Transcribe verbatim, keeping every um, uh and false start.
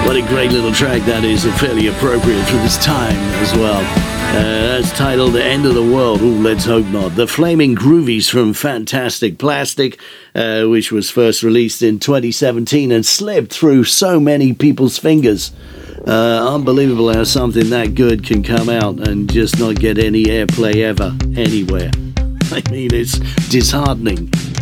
What a great little track that is, and fairly appropriate for this time as well. Uh, that's titled The End of the World. Ooh, let's hope not. The Flaming Groovies from Fantastic Plastic, uh, which was first released in twenty seventeen and slipped through so many people's fingers. Uh, unbelievable how something that good can come out and just not get any airplay ever, anywhere. I mean, it's disheartening.